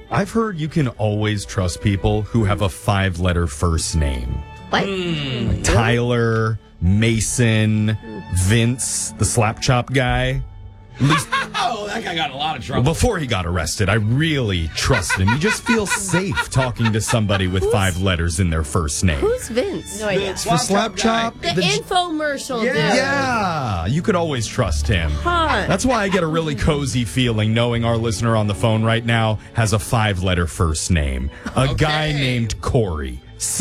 I've heard you can always trust people who have a 5-letter first name. What? Like Tyler, Mason, Vince, the slap chop guy. At least that guy got in a lot of trouble. before he got arrested, I really trusted him. You just feel safe talking to somebody with 5 letters in their first name. Who's Vince? No idea. The slap chop? The infomercial dude. Yeah, you could always trust him. Huh. That's why I get a really cozy feeling knowing our listener on the phone right now has a 5-letter first name. A guy named Corey.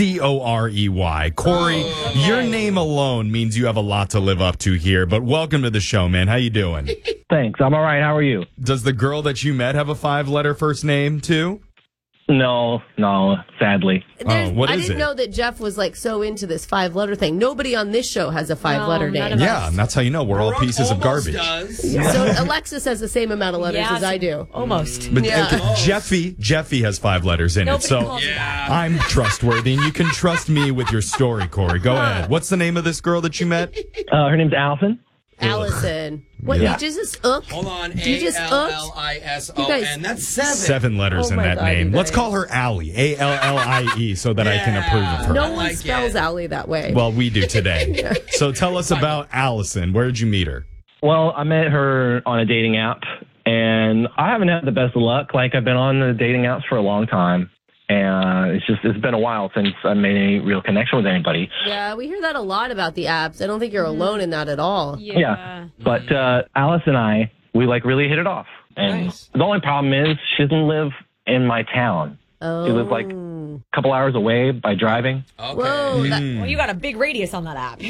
Corey. Corey, your name alone means you have a lot to live up to here, but welcome to the show, man. How you doing? Thanks. I'm all right. How are you? Does the girl that you met have a 5-letter first name, too? No, sadly. What I is didn't it? know that Jeff was like so into this 5-letter thing. Nobody on this show has a 5-letter none name. of Yeah, and that's how you know we're all Brooke pieces of almost garbage. does. So Alexis has the same amount of letters as I do. Almost. But Yeah. Jeffy has 5 letters in Nobody it, so calls you that. I'm trustworthy, and you can trust me with your story, Corey. Go ahead. What's the name of this girl that you met? Her name's Allison. Allison. What, Yeah. you just ook? Hold on. Did you just A-L-L-I-S-O-N. That's 7. 7 letters Oh in my that God, name. you Let's guys. call her Allie. A-L-L-I-E, so that I can approve of her. No I one like spells it. Allie that way. Well, we do today. So tell us about Allison. Where did you meet her? Well, I met her on a dating app, and I haven't had the best of luck. Like, I've been on the dating apps for a long time, and it's been a while since I made any real connection with anybody. yeah, we hear that a lot about the apps. I don't think you're alone in that at all. Yeah. But Alice and I, we like really hit it off. And Nice. the only problem is she doesn't live in my town. Oh. She lives like a couple hours away by driving. Okay. Whoa, that Well, you got a big radius on that app.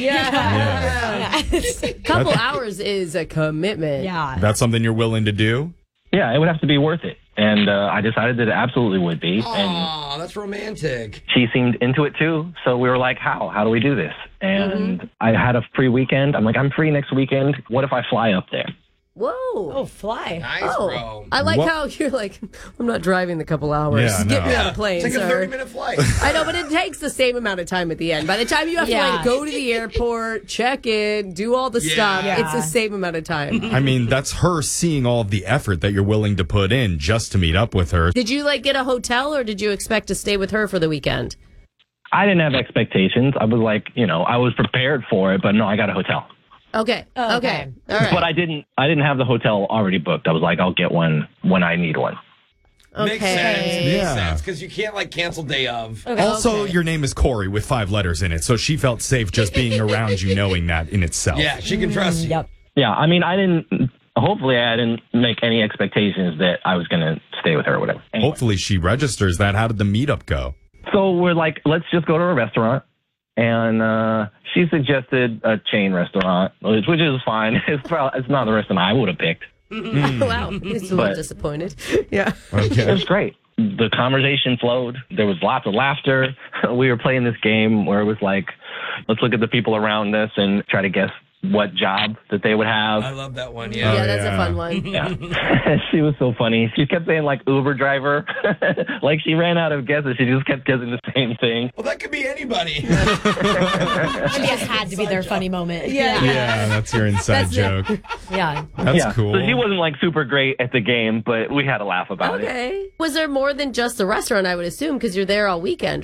yeah. Yeah. Couple hours is a commitment. Yeah. That's something you're willing to do? Yeah, it would have to be worth it. And I decided that it absolutely would be. And Aw, that's romantic. she seemed into it too. So we were like, how do we do this? And I had a free weekend. I'm like, I'm free next weekend. What if I fly up there? Whoa. Oh, fly. Nice, bro. I like What? how you're like, I'm not driving the couple hours. Yeah, Get no. me on a plane, It's like a sir. 30-minute flight. I know, but it takes the same amount of time at the end. By the time you have to Yeah. like go to the airport, check in, do all the stuff, Yeah. it's the same amount of time. I mean, that's her seeing all of the effort that you're willing to put in just to meet up with her. Did you like get a hotel or did you expect to stay with her for the weekend? I didn't have expectations. I was like, I was prepared for it, but no, I got a hotel. Okay. Oh, okay. okay. All right. But I didn't have the hotel already booked. I was like, I'll get one when I need one. Makes sense. Okay. Makes Yeah. sense because you can't like cancel day of. Also, your name is Corey with 5 letters in it, so she felt safe just being around you knowing that in itself. Yeah, she can trust you. Yep. Yeah, I mean, hopefully I didn't make any expectations that I was going to stay with her or whatever. Anyway. Hopefully she registers that. How did the meetup go? So we're like, let's just go to a restaurant. And she suggested a chain restaurant, which is fine. It's not the restaurant I would have picked. Wow. He's a little But- disappointed. Yeah. It Okay. was great. The conversation flowed. There was lots of laughter. We were playing this game where it was like, let's look at the people around us and try to guess what job that they would have. I love that one. Yeah, Yeah. that's a yeah. fun one. Yeah. She was so funny. She kept saying like Uber driver. Like she ran out of guesses. She just kept guessing the same thing. Well, that could be anybody. She just had to be their funny moment. Yeah. Yeah, that's your inside joke. Yeah. That's Yeah. cool. So she wasn't like super great at the game, but we had a laugh about it. Okay. Was there more than just the restaurant, I would assume, because you're there all weekend,